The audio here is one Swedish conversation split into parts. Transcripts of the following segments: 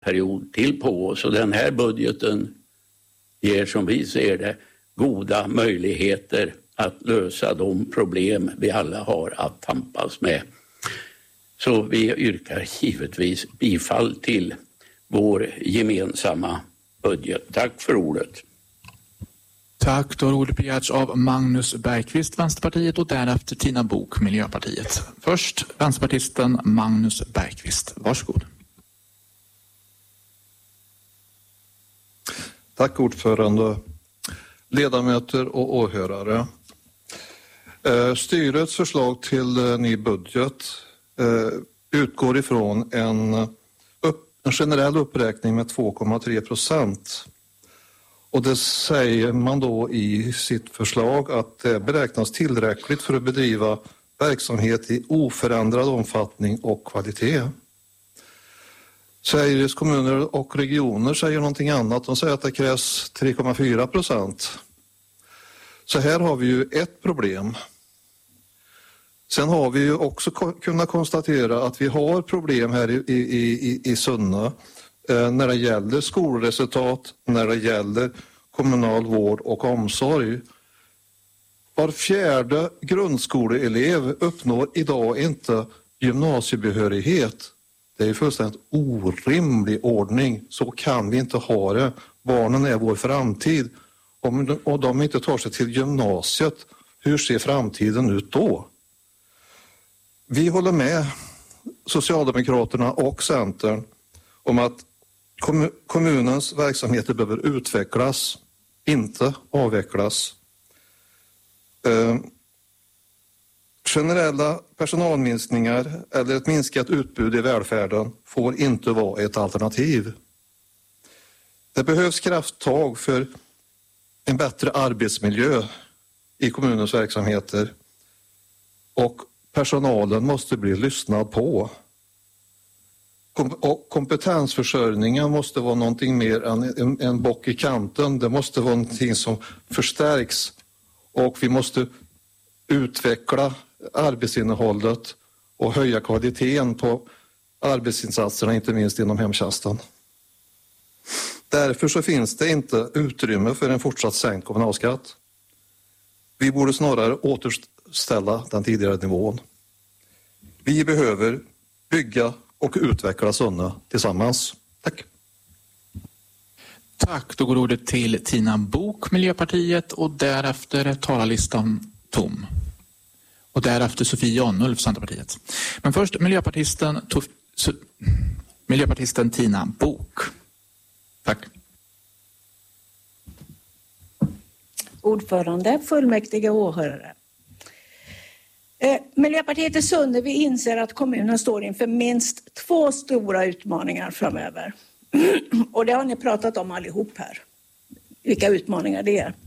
mandatperiod till på oss. Och den här budgeten ger, som vi ser det, goda möjligheter att lösa de problem vi alla har att tampas med. Så vi yrkar givetvis bifall till vår gemensamma budget. Tack för ordet. Tack, då har ordet begärts av Magnus Bergqvist, Vänsterpartiet, och därefter Tina Bok, Miljöpartiet. Först vänsterpartisten Magnus Bergqvist. Varsågod. Tack ordförande, ledamöter och åhörare. Styrets förslag till ny budget utgår ifrån en generell uppräkning med 2,3%. Och det säger man då i sitt förslag att det beräknas tillräckligt för att bedriva verksamhet i oförändrad omfattning och kvalitet. Sveriges kommuner och regioner säger någonting annat. De säger att det krävs 3,4%. Så här har vi ju ett problem. Sen har vi ju också kunnat konstatera att vi har problem här i Sunne när det gäller skolresultat, när det gäller kommunal vård och omsorg. Var fjärde grundskoleelev uppnår idag inte gymnasiebehörighet. Det är fullständigt orimlig ordning. Så kan vi inte ha det. Barnen är vår framtid. Om de inte tar sig till gymnasiet, hur ser framtiden ut då? Vi håller med Socialdemokraterna och Centern om att kommunens verksamheter behöver utvecklas, inte avvecklas. Generella personalminskningar eller ett minskat utbud i välfärden får inte vara ett alternativ. Det behövs krafttag för en bättre arbetsmiljö i kommunens verksamheter och personalen måste bli lyssnad på. Och kompetensförsörjningen måste vara någonting mer än en bock i kanten. Det måste vara någonting som förstärks och vi måste utveckla arbetsinnehållet och höja kvaliteten på arbetsinsatserna, inte minst inom hemtjänsten. Därför så finns det inte utrymme för en fortsatt sänkt kommunalskatt. Vi borde snarare återställa den tidigare nivån. Vi behöver bygga och utveckla Sunne tillsammans. Tack. Tack, då går ordet till Tina Bok, Miljöpartiet, och därefter talarlistan tom. Och därefter Sofie Janulf, Centerpartiet. Men först miljöpartisten Tina Bok. Tack. Ordförande, fullmäktige och åhörare. Miljöpartiet i Sunne, vi inser att kommunen står inför minst 2 stora utmaningar framöver. Och det har ni pratat om allihop här. Vilka utmaningar det är.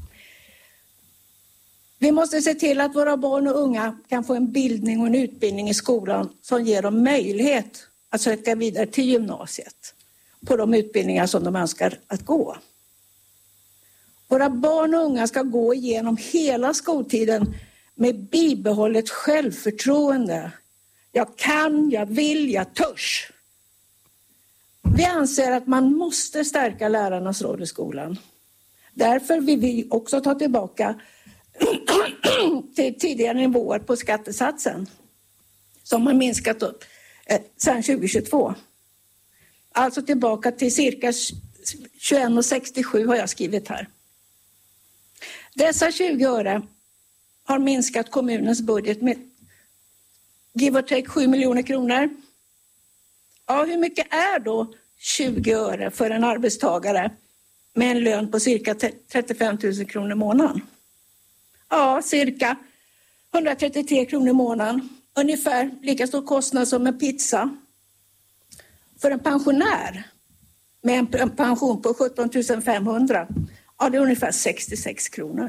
Vi måste se till att våra barn och unga kan få en bildning och en utbildning i skolan som ger dem möjlighet att söka vidare till gymnasiet på de utbildningar som de önskar att gå. Våra barn och unga ska gå igenom hela skoltiden med bibehållet självförtroende. Jag kan, jag vill, jag törs. Vi anser att man måste stärka lärarnas roll i skolan. Därför vill vi också ta tillbaka till tidigare nivåer på skattesatsen som har minskat upp sedan 2022. Alltså tillbaka till cirka 21,67 har jag skrivit här. Dessa 20 öre har minskat kommunens budget med give or take 7 miljoner kronor. Ja, hur mycket är då 20 öre för en arbetstagare med en lön på cirka 35 000 kronor i månaden? Ja, cirka 133 kronor i månaden. Ungefär lika stor kostnad som en pizza. För en pensionär med en pension på 17 500, ja, det är ungefär 66 kronor.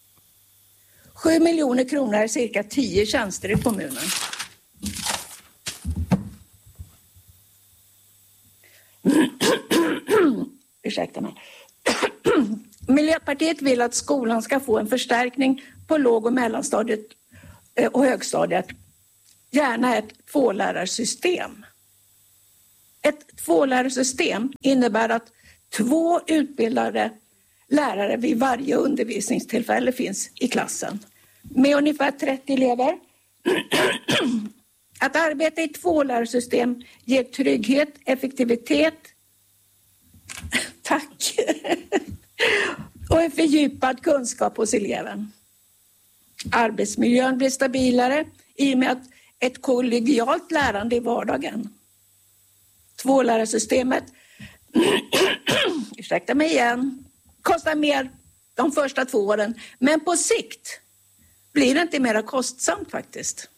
7 miljoner kronor är cirka 10 tjänster i kommunen. Ursäkta mig. Miljöpartiet vill att skolan ska få en förstärkning på låg- och mellanstadiet och högstadiet. Gärna ett 2-lärarsystem. Ett tvålärarsystem innebär att 2 utbildade lärare vid varje undervisningstillfälle finns i klassen med ungefär 30 elever. Att arbeta i ett tvålärarsystem ger trygghet, effektivitet och en fördjupad kunskap hos eleven. Arbetsmiljön blir stabilare i och med att ett kollegialt lärande i vardagen. Tvålärarsystemet ursäkta mig igen, kostar mer de första 2 åren, men på sikt blir det inte mer kostsamt faktiskt.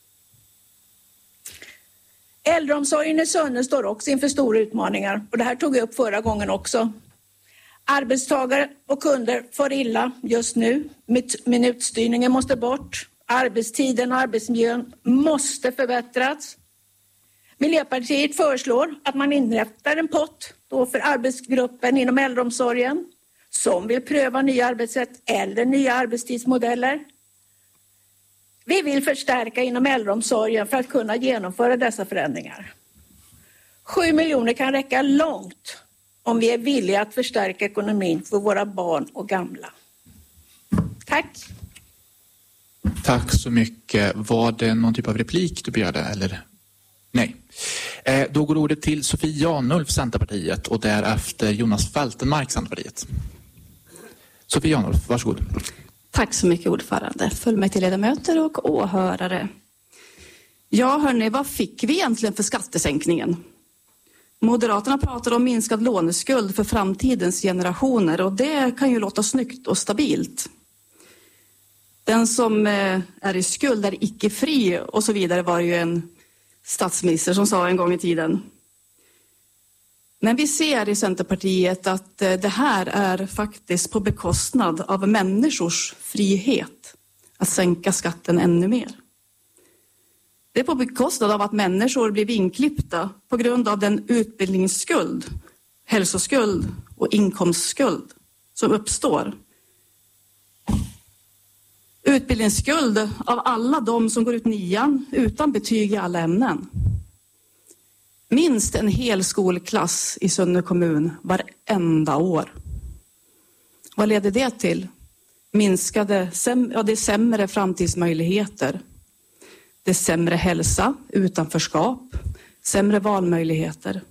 Äldreomsorgen i Sunne står också inför stora utmaningar och det här tog jag upp förra gången också. Arbetstagare och kunder får illa just nu. Minutstyrningen måste bort. Arbetstiden och arbetsmiljön måste förbättras. Miljöpartiet föreslår att man inrättar en pott då för arbetsgruppen inom äldreomsorgen som vill pröva nya arbetssätt eller nya arbetstidsmodeller. Vi vill förstärka inom äldreomsorgen för att kunna genomföra dessa förändringar. 7 miljoner kan räcka långt om vi är villiga att förstärka ekonomin för våra barn och gamla. Tack! Tack så mycket. Var det någon typ av replik du begärde eller? Nej. Då går ordet till Sofie Janulf, Centerpartiet, och därefter Jonas Faltenmark, Centerpartiet. Sofie Janulf, varsågod. Tack så mycket ordförande, fullmäktigeledamöter och åhörare. Ja hörni, vad fick vi egentligen för skattesänkningen? Moderaterna pratar om minskad låneskuld för framtidens generationer och det kan ju låta snyggt och stabilt. Den som är i skuld är icke fri och så vidare var ju en statsminister som sa en gång i tiden. Men vi ser i Centerpartiet att det här är faktiskt på bekostnad av människors frihet att sänka skatten ännu mer. Det är på bekostnad av att människor blir vinklippta på grund av den utbildningsskuld, hälsoskuld och inkomstskuld som uppstår. Utbildningsskuld av alla de som går ut 9:an utan betyg i alla ämnen. Minst en hel skolklass i Sunne kommun varenda år. Vad leder det till? Det är sämre framtidsmöjligheter. Det är sämre hälsa, utanförskap, sämre valmöjligheter.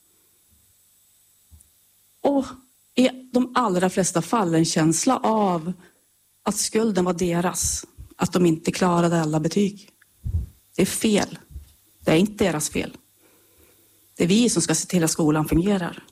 Och i de allra flesta fall en känsla av att skulden var deras, att de inte klarade alla betyg. Det är fel. Det är inte deras fel. Det är vi som ska se till att skolan fungerar.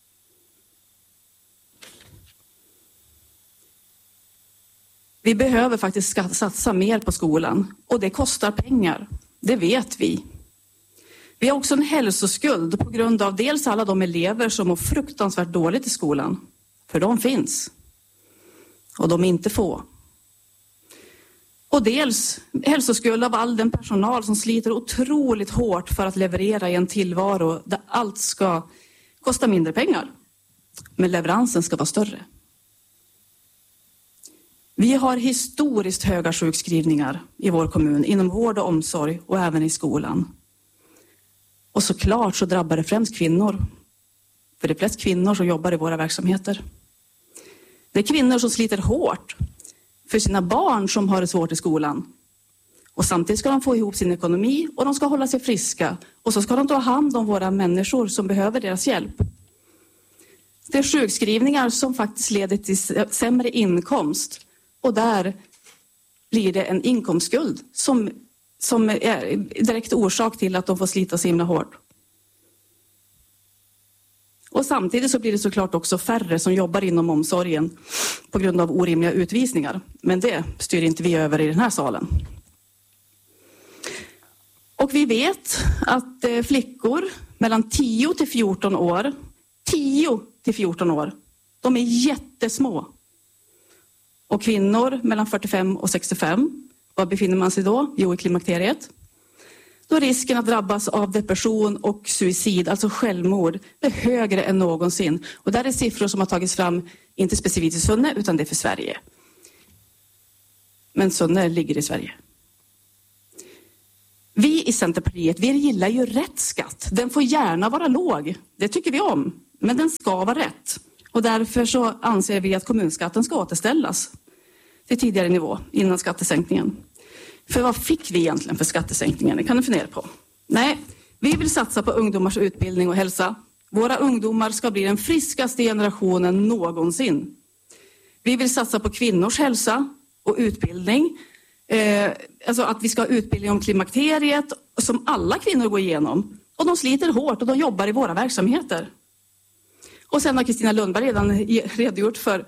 Vi behöver faktiskt satsa mer på skolan och det kostar pengar. Det vet vi. Vi har också en hälsoskuld på grund av dels alla de elever som mår fruktansvärt dåligt i skolan. För de finns. Och de är inte få. Och dels hälsoskuld av all den personal som sliter otroligt hårt för att leverera i en tillvaro där allt ska kosta mindre pengar. Men leveransen ska vara större. Vi har historiskt höga sjukskrivningar i vår kommun inom vård och omsorg och även i skolan. Och såklart så drabbar det främst kvinnor. För det är flest kvinnor som jobbar i våra verksamheter. Det är kvinnor som sliter hårt för sina barn som har det svårt i skolan. Och samtidigt ska de få ihop sin ekonomi och de ska hålla sig friska. Och så ska de ta hand om våra människor som behöver deras hjälp. Det är sjukskrivningar som faktiskt leder till sämre inkomst. Och där blir det en inkomstskuld som är direkt orsak till att de får slita så himla hårt. Och samtidigt så blir det såklart också färre som jobbar inom omsorgen på grund av orimliga utvisningar. Men det styr inte vi över i den här salen. Och vi vet att flickor mellan 10 till 14 år, de är jättesmå. Och kvinnor mellan 45 och 65, var befinner man sig då? Jo, i klimakteriet. Då är risken att drabbas av depression och suicid, alltså självmord, är högre än någonsin. Och där är siffror som har tagits fram, inte specifikt i Sunne, utan det är för Sverige. Men Sunne ligger i Sverige. Vi i Centerpartiet, vi gillar ju rätt skatt. Den får gärna vara låg. Det tycker vi om. Men den ska vara rätt. Och därför så anser vi att kommunskatten ska återställas till tidigare nivå innan skattesänkningen. För vad fick vi egentligen för skattesänkningen? Det kan du fundera på. Nej, vi vill satsa på ungdomars utbildning och hälsa. Våra ungdomar ska bli den friskaste generationen någonsin. Vi vill satsa på kvinnors hälsa och utbildning. Alltså att vi ska ha utbildning om klimakteriet som alla kvinnor går igenom. Och de sliter hårt och de jobbar i våra verksamheter. Och sen har Kristina Lundberg redan redogjort för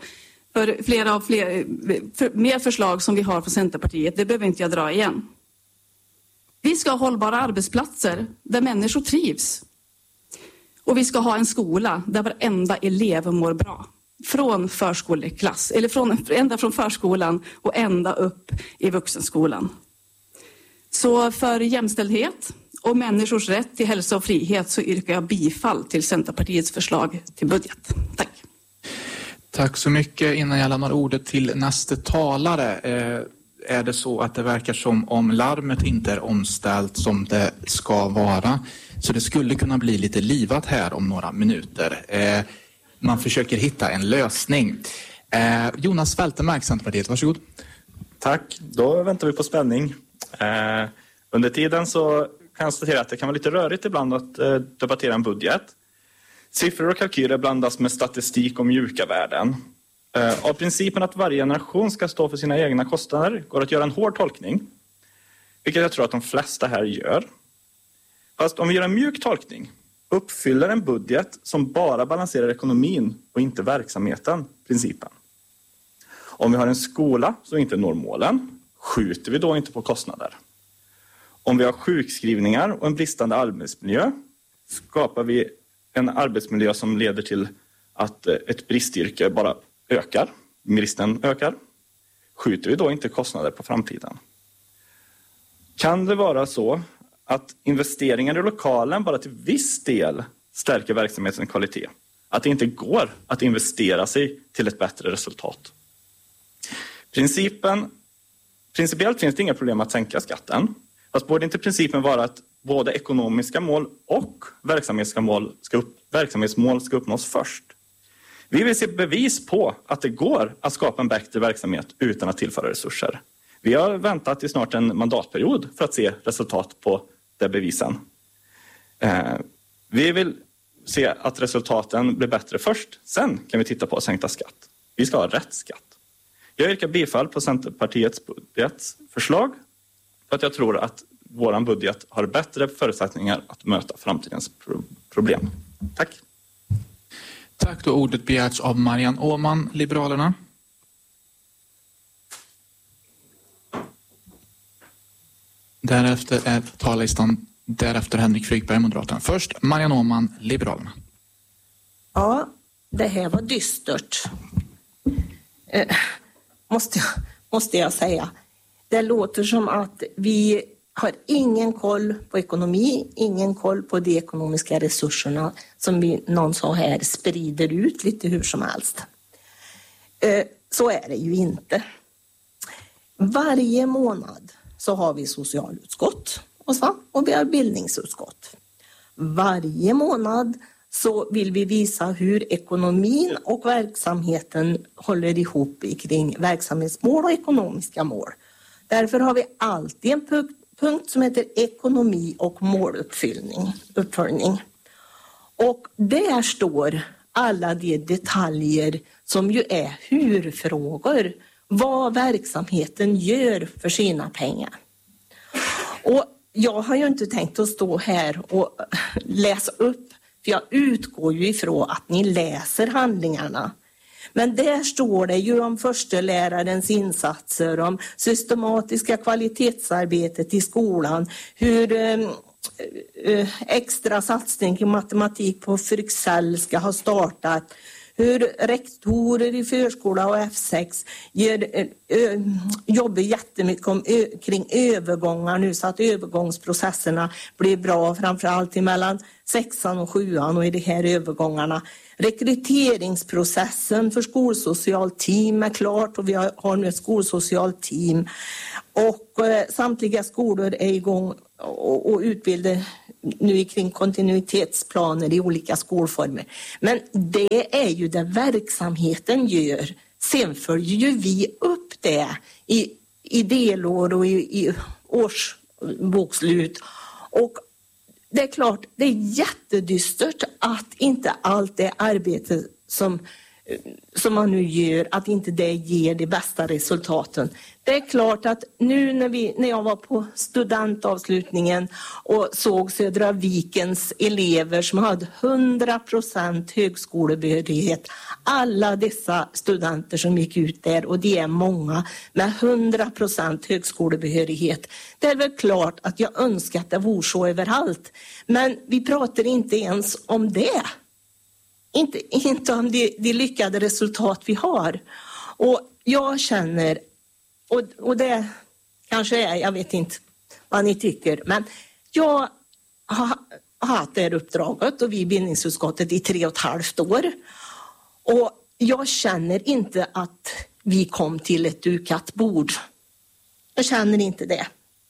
mer förslag som vi har från Centerpartiet. Det behöver inte jag dra igen. Vi ska ha hållbara arbetsplatser där människor trivs. Och vi ska ha en skola där varenda elev mår bra. Från förskoleklass, eller ända från förskolan och ända upp i vuxenskolan. Så för jämställdhet och människors rätt till hälsa och frihet så yrkar jag bifall till Centerpartiets förslag till budget. Tack. Tack så mycket. Innan jag lämnar ordet till nästa talare är det så att det verkar som om larmet inte är omställt som det ska vara. Så det skulle kunna bli lite livat här om några minuter. Man försöker hitta en lösning. Jonas Faltenmark, Centerpartiet, varsågod. Tack, då väntar vi på spänning. Under tiden så kan jag konstatera att det kan vara lite rörigt ibland att debattera en budget. Siffror och kalkyler blandas med statistik och mjuka värden. Av principen att varje generation ska stå för sina egna kostnader går att göra en hård tolkning. Vilket jag tror att de flesta här gör. Fast om vi gör en mjuk tolkning uppfyller en budget som bara balanserar ekonomin och inte verksamheten principen. Om vi har en skola som inte når målen, skjuter vi då inte på kostnader. Om vi har sjukskrivningar och en bristande arbetsmiljö skapar vi en arbetsmiljö som leder till att ett bristyrke bara ökar, bristen ökar. Skjuter vi då inte kostnader på framtiden? Kan det vara så att investeringar i lokalen bara till viss del stärker verksamhetens kvalitet? Att det inte går att investera sig till ett bättre resultat? Principiellt finns det inga problem att sänka skatten. Fast borde inte principen vara att både ekonomiska mål och verksamhetsmål ska uppnås först? Vi vill se bevis på att det går att skapa en bättre verksamhet utan att tillföra resurser. Vi har väntat i snart en mandatperiod för att se resultat på de bevisen. Vi vill se att resultaten blir bättre först. Sen kan vi titta på sänkta skatt. Vi ska ha rätt skatt. Jag yrkar bifall på Centerpartiets budgetförslag för att jag tror att vår budget har bättre förutsättningar att möta framtidens problem. Tack. Tack, då ordet begärts av Marianne Åhman, Liberalerna. Därefter är talarlistan, därefter Henrik Frykberg, Moderaterna. Först Marianne Åhman, Liberalerna. Ja, det här var dystert. Måste jag säga. Det låter som att vi har ingen koll på ekonomi, ingen koll på de ekonomiska resurserna som någon sa här sprider ut lite hur som helst. Så är det ju inte. Varje månad så har vi socialutskott och vi har bildningsutskott. Varje månad så vill vi visa hur ekonomin och verksamheten håller ihop kring verksamhetsmål och ekonomiska mål. Därför har vi alltid en punkt som heter ekonomi och måluppföljning. Och där står alla de detaljer som ju är hur-frågor. Vad verksamheten gör för sina pengar. Och jag har ju inte tänkt att stå här och läsa upp. För jag utgår ju ifrån att ni läser handlingarna. Men där står det ju om förstelärarens insatser, om systematiska kvalitetsarbetet i skolan, hur extra satsning i matematik på Fryxell ska ha startat, hur rektorer i förskola och F6 jobbar jättemycket kring övergångar nu så att övergångsprocesserna blir bra, framförallt mellan 6:an och 7:an och i de här övergångarna. Rekryteringsprocessen för skolsocialt team är klart och vi har nu ett skolsocialt team. Och samtliga skolor är igång och utbildar nu kring kontinuitetsplaner i olika skolformer. Men det är ju det verksamheten gör. Sen följer ju vi upp det i delår och i årsbokslut. Och det är klart, det är jättedystert att inte allt det arbete som man nu gör, att inte det ger de bästa resultaten. Det är klart att nu när jag var på studentavslutningen och såg Södra Vikens elever som hade 100% högskolebehörighet, alla dessa studenter som gick ut där, och det är många med 100% högskolebehörighet. Det är väl klart att jag önskar att det vore så överallt. Men vi pratar inte ens om det. Inte om de lyckade resultat vi har. Och jag känner, och det kanske är, jag vet inte vad ni tycker, men jag har haft det här uppdraget och vi i bildningsutskottet i 3,5 år. Och jag känner inte att vi kom till ett dukat bord. Jag känner inte det.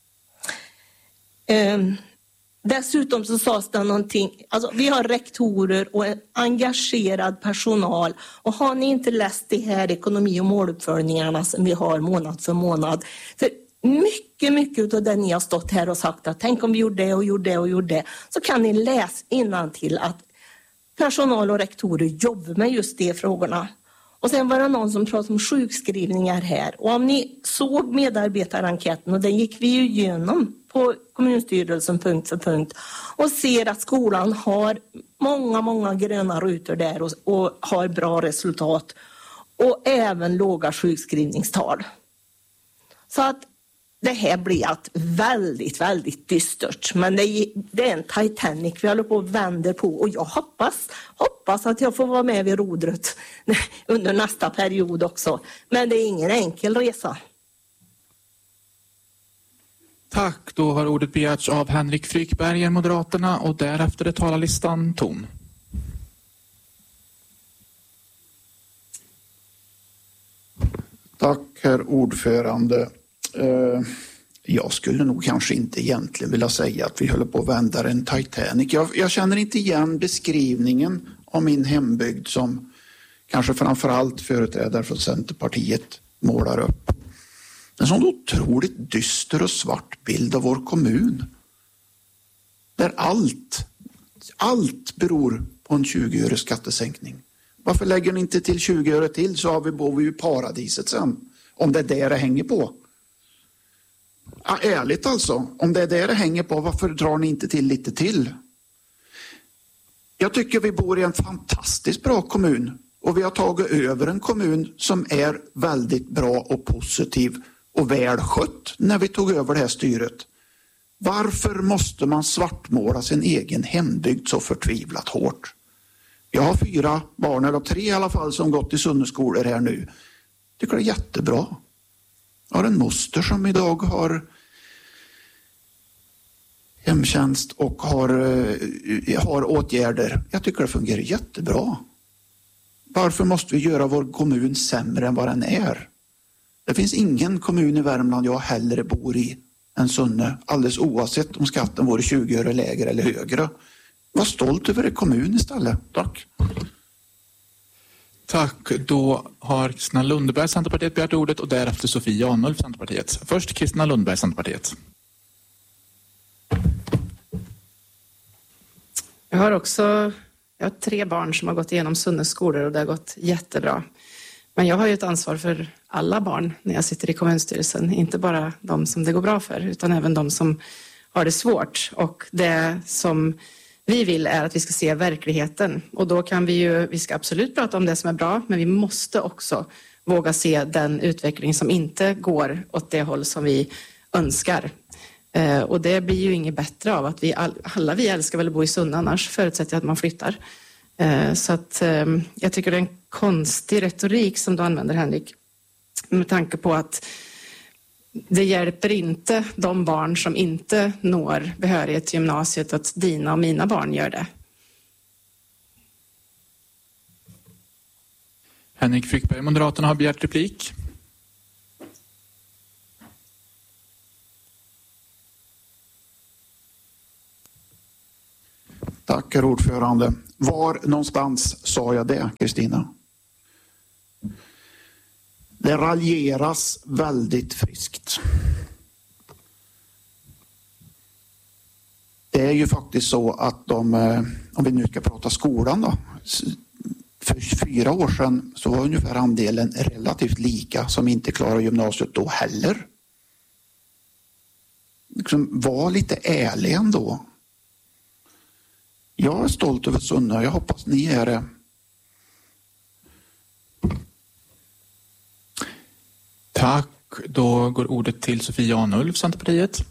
Dessutom så sades det någonting, alltså vi har rektorer och en engagerad personal, och har ni inte läst de här ekonomi- och måluppföljningarna som vi har månad för månad, för mycket av det ni har stått här och sagt att tänk om vi gjorde det och gjorde det och gjorde det, så kan ni läsa innantill att personal och rektorer jobbar med just de frågorna. Och sen var det någon som pratade om sjukskrivningar här, och om ni såg medarbetarenkäten, och den gick vi ju igenom på kommunstyrelsen punkt för punkt, och ser att skolan har många gröna rutor där och har bra resultat och även låga sjukskrivningstal. Så att det här blir väldigt dystert, men det är en Titanic vi håller på och vänder på, och jag hoppas att jag får vara med vid rodret under nästa period också, men det är ingen enkel resa. Tack, då har ordet begärts av Henrik Frykberger, Moderaterna, och därefter är talarlistan tom. Tack, herr ordförande. Jag skulle nog kanske inte egentligen vilja säga att vi håller på att vända en Titanic. Jag känner inte igen beskrivningen av min hembygd som kanske framförallt företrädare för Centerpartiet målar upp. En sån otroligt dyster och svart bild av vår kommun. Där allt beror på en 20-öre skattesänkning. Varför lägger ni inte till 20 öre till, så bor vi ju i paradiset sen. Om det är det hänger på. Ja, ärligt alltså, om det är det hänger på, varför drar ni inte till lite till? Jag tycker vi bor i en fantastiskt bra kommun. Och vi har tagit över en kommun som är väldigt bra och positiv och väl skött när vi tog över det här styret. Varför måste man svartmåla sin egen hembygd så förtvivlat hårt? Jag har 4 barn, eller 3 i alla fall, som gått i Sunneskolor här nu. Tycker det är jättebra. Jag har en moster som idag har hemtjänst och har åtgärder. Jag tycker det fungerar jättebra. Varför måste vi göra vår kommun sämre än vad den är? Det finns ingen kommun i Värmland jag hellre bor i än Sunne, alldeles oavsett om skatten vore 20 öre lägre eller högre. Var stolt över det kommun istället. Tack. Tack, då har Kristina Lundberg, Centerpartiet, begärt ordet, och därefter Sofie Janulf, Centerpartiet. Först Kristina Lundberg, Centerpartiet. Jag har 3 barn som har gått igenom Sunnes skolor och det har gått jättebra. Men jag har ju ett ansvar för alla barn när jag sitter i kommunstyrelsen. Inte bara de som det går bra för, utan även de som har det svårt. Och det som vi vill är att vi ska se verkligheten. Och då kan vi ska absolut prata om det som är bra, men vi måste också våga se den utveckling som inte går åt det håll som vi önskar. Och det blir ju inget bättre av att vi älskar väl att bo i Sunne, annars förutsätter jag att man flyttar. Så att jag tycker det är en konstig retorik som du använder, Henrik, med tanke på att Det hjälper inte de barn som inte når behörighet till gymnasiet att dina och mina barn gör det. Henrik Fryckberg, Moderaterna, har begärt replik. Tack, herr ordförande. Var någonstans sa jag det, Kristina? Det raljeras väldigt friskt. Det är ju faktiskt så att om vi nu ska prata skolan då, för 4 år sedan så var ungefär andelen relativt lika som inte klarar gymnasiet då heller. Liksom, var lite ärlig ändå. Jag är stolt över Sunne och jag hoppas ni är det. Tack. Då går ordet till Sofie Janulf, Centerpartiet.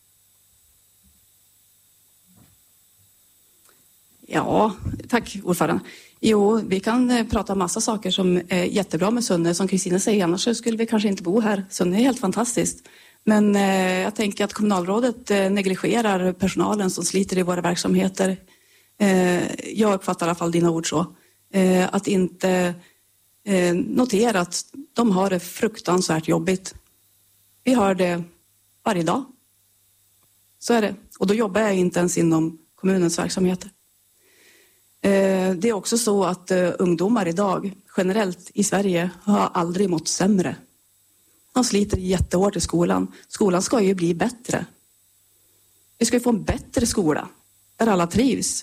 Ja, tack ordförande. Jo, vi kan prata om massa saker som är jättebra med Sunne. Som Kristina säger, annars skulle vi kanske inte bo här. Sunne är helt fantastiskt. Men jag tänker att kommunalrådet negligerar personalen som sliter i våra verksamheter. Jag uppfattar i alla fall dina ord så. Att inte notera att de har det fruktansvärt jobbigt. Vi hör det varje dag. Så är det. Och då jobbar jag inte ens inom kommunens verksamheter. Det är också så att ungdomar idag generellt i Sverige har aldrig mått sämre. De sliter jättehårt i skolan. Skolan ska ju bli bättre. Vi ska ju få en bättre skola där alla trivs.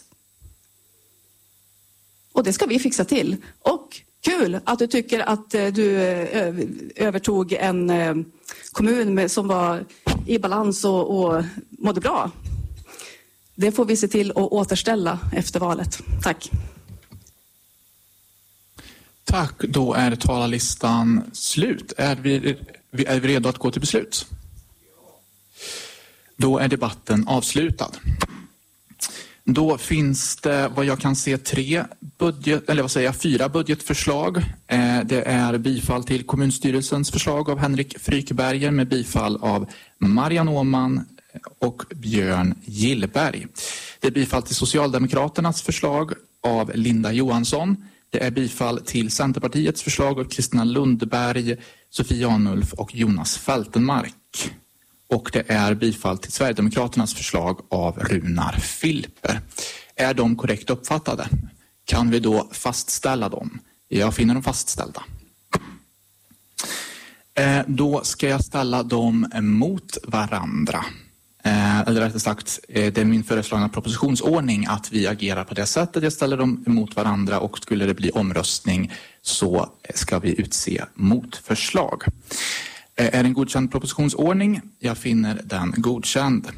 Och det ska vi fixa till. Och kul att du tycker att du övertog en kommun som var i balans och mådde bra. Det får vi se till att återställa efter valet. Tack. Tack, då är talarlistan slut. Är vi redo att gå till beslut? Då är debatten avslutad. Då finns det vad jag kan se 4 budgetförslag. Det är bifall till kommunstyrelsens förslag av Henrik Frykberger med bifall av Marianne Åhman och Björn Gillberg. Det är bifall till Socialdemokraternas förslag av Linda Johansson. Det är bifall till Centerpartiets förslag av Kristina Lundberg, Sofie Janulf och Jonas Fältenmark. Och det är bifall till Sverigedemokraternas förslag av Runar Filper. Är de korrekt uppfattade? Kan vi då fastställa dem? Jag finner dem fastställda. Då ska jag ställa dem mot varandra. Eller rättare sagt, det är min föreslagna propositionsordning att vi agerar på det sättet. Jag ställer dem mot varandra och skulle det bli omröstning så ska vi utse motförslag. Är en godkänd propositionsordning? Jag finner den godkänd.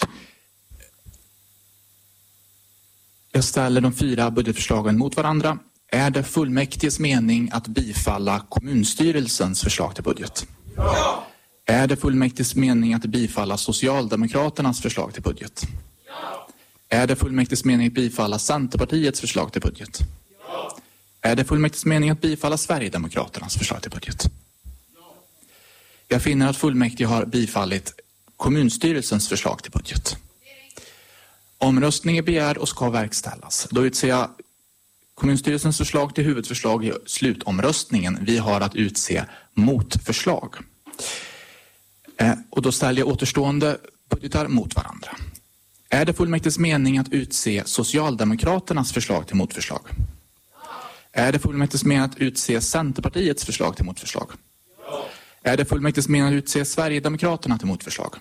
Jag ställer de 4 budgetförslagen mot varandra. Är det fullmäktiges mening att bifalla kommunstyrelsens förslag till budget? Ja. Är det fullmäktiges mening att bifalla Socialdemokraternas förslag till budget? Ja. Är det fullmäktiges mening att bifalla Centerpartiets förslag till budget? Ja. Är det fullmäktiges mening att bifalla Sverigedemokraternas förslag till budget? Ja. Jag finner att fullmäktige har bifallit kommunstyrelsens förslag till budget. Omröstning är begärd och ska verkställas. Då utser jag kommunstyrelsens förslag till huvudförslag i slutomröstningen. Vi har att utse motförslag. Och då ställer jag återstående budgetar mot varandra. Är det fullmäktiges mening att utse Socialdemokraternas förslag till motförslag? Är det fullmäktiges mening att utse Centerpartiets förslag till motförslag? Är det fullmäktiges mening att utse Sverigedemokraterna till motförslag?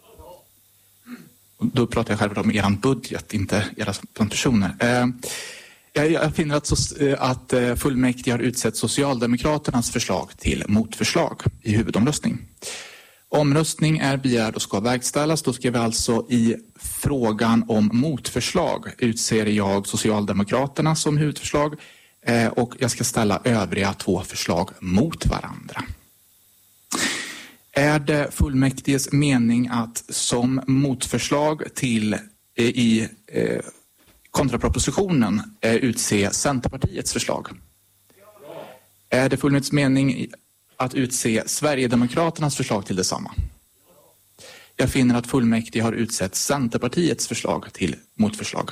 Då pratar jag själv om er budget, inte era personer. Jag finner att fullmäktige har utsett Socialdemokraternas förslag till motförslag i huvudomröstning. Omröstning är begärd och ska verkställas. Då ska vi alltså i frågan om motförslag utser jag Socialdemokraterna som huvudförslag och jag ska ställa övriga 2 förslag mot varandra. Är det fullmäktiges mening att som motförslag till i kontrapropositionen utse Centerpartiets förslag? Är det fullmäktiges mening att utse Sverigedemokraternas förslag till detsamma. Jag finner att fullmäktige har utsett Centerpartiets förslag till motförslag.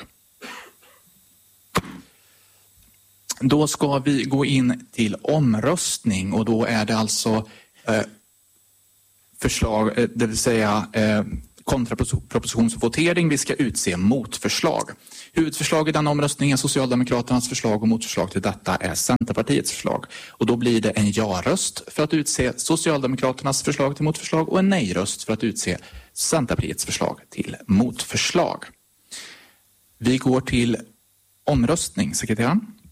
Då ska vi gå in till omröstning och då är det alltså förslag, det vill säga kontrapropositionsvotering. Vi ska utse motförslag. Huvudförslag i den omröstningen är Socialdemokraternas förslag och motförslag till detta är Centerpartiets förslag. Och då blir det en ja-röst för att utse Socialdemokraternas förslag till motförslag och en nej-röst för att utse Centerpartiets förslag till motförslag. Vi går till omröstning, sekreteraren.